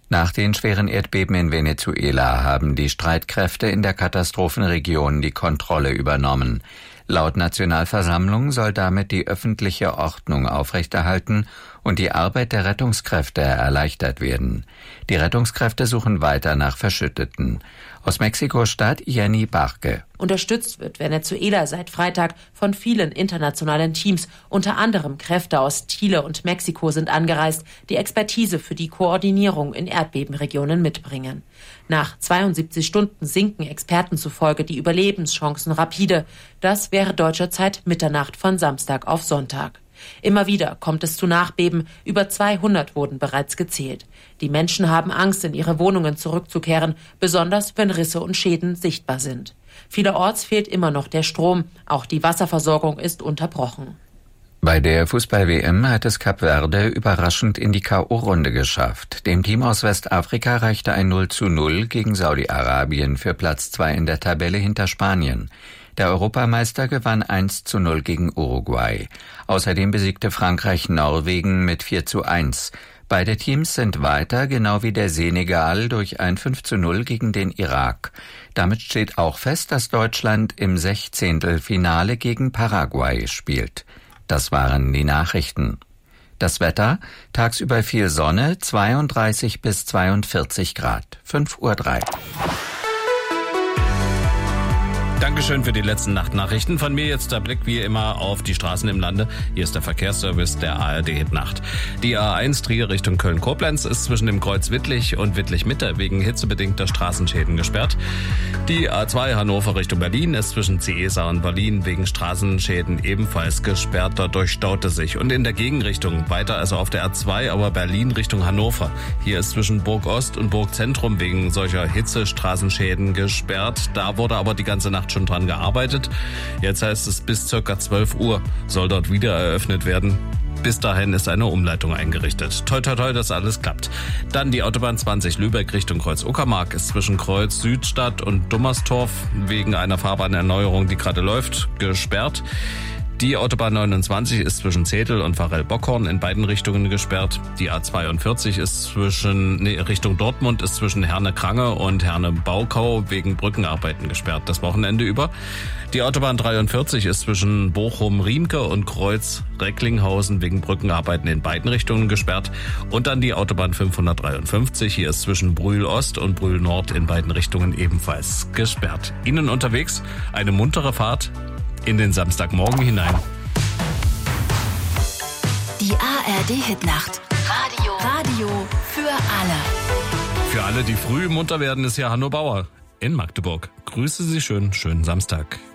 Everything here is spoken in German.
Nach den schweren Erdbeben in Venezuela haben die Streitkräfte in der Katastrophenregion die Kontrolle übernommen. Laut Nationalversammlung soll damit die öffentliche Ordnung aufrechterhalten und die Arbeit der Rettungskräfte erleichtert werden. Die Rettungskräfte suchen weiter nach Verschütteten. Aus Mexiko-Stadt Jenny Barke. Unterstützt wird Venezuela seit Freitag von vielen internationalen Teams. Unter anderem Kräfte aus Chile und Mexiko sind angereist, die Expertise für die Koordinierung in Erdbebenregionen mitbringen. Nach 72 Stunden sinken Experten zufolge die Überlebenschancen rapide. Das wäre deutscher Zeit Mitternacht von Samstag auf Sonntag. Immer wieder kommt es zu Nachbeben. Über 200 wurden bereits gezählt. Die Menschen haben Angst, in ihre Wohnungen zurückzukehren, besonders wenn Risse und Schäden sichtbar sind. Vielerorts fehlt immer noch der Strom. Auch die Wasserversorgung ist unterbrochen. Bei der Fußball-WM hat es Kap Verde überraschend in die K.O.-Runde geschafft. Dem Team aus Westafrika reichte ein 0:0 gegen Saudi-Arabien für Platz 2 in der Tabelle hinter Spanien. Der Europameister gewann 1:0 gegen Uruguay. Außerdem besiegte Frankreich Norwegen mit 4:1. Beide Teams sind weiter, genau wie der Senegal durch ein 5:0 gegen den Irak. Damit steht auch fest, dass Deutschland im 16. gegen Paraguay spielt. Das waren die Nachrichten. Das Wetter: tagsüber viel Sonne, 32 bis 42 Grad, 5:03 Uhr. Dankeschön für die letzten Nachtnachrichten. Von mir jetzt der Blick wie immer auf die Straßen im Lande. Hier ist der Verkehrsservice der ARD Hit Nacht. Die A1 Trier Richtung Köln-Koblenz ist zwischen dem Kreuz Wittlich und Wittlich-Mitte wegen hitzebedingter Straßenschäden gesperrt. Die A2 Hannover Richtung Berlin ist zwischen Ciesa und Berlin wegen Straßenschäden ebenfalls gesperrt. Dadurch staute sich. Und in der Gegenrichtung weiter, also auf der A2, aber Berlin Richtung Hannover. Hier ist zwischen Burg Ost und Burg Zentrum wegen solcher Hitzestraßenschäden gesperrt. Da wurde aber die ganze Nacht schon dran gearbeitet. Jetzt heißt es, bis ca. 12 Uhr soll dort wieder eröffnet werden. Bis dahin ist eine Umleitung eingerichtet. Toi, toi, toi, dass alles klappt. Dann die Autobahn 20 Lübeck Richtung Kreuz Uckermark ist zwischen Kreuz Südstadt und Dummerstorf wegen einer Fahrbahnerneuerung, die gerade läuft, gesperrt. Die Autobahn 29 ist zwischen Zetel und Varell-Bockhorn in beiden Richtungen gesperrt. Die A42 ist Richtung Dortmund ist zwischen Herne-Krange und Herne-Baukau wegen Brückenarbeiten gesperrt das Wochenende über. Die Autobahn 43 ist zwischen Bochum-Riemke und Kreuz-Recklinghausen wegen Brückenarbeiten in beiden Richtungen gesperrt. Und dann die Autobahn 553. Hier ist zwischen Brühl-Ost und Brühl-Nord in beiden Richtungen ebenfalls gesperrt. Ihnen unterwegs eine muntere Fahrt in den Samstagmorgen hinein. Die ARD Hitnacht. Radio für alle. Für alle, die früh munter werden, ist ja Hanno Bauer in Magdeburg. Grüße Sie schön, schönen Samstag.